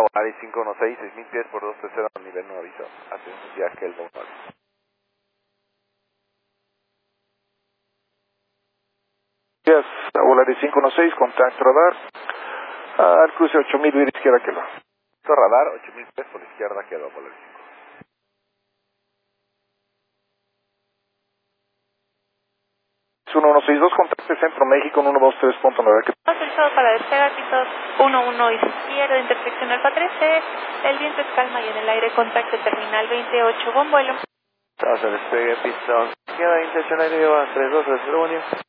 Volaris 516, 6000 pies por 230, nivel no aviso. Atención, ya que el Bonal. Yes, Volaris 516, contact radar. Al cruce 8000, vía izquierda quedó. Radar, 8000 pies por la izquierda quedó, Volaris 5. 1162, contacte Centro México en 123.9. Autorizado para despegar, pisos 11 izquierda, intersección Alfa 13. El viento es calma y en el aire contacto terminal 28, buen vuelo. Tras el despegue, pista izquierda, intersección aire lleva 32, 0,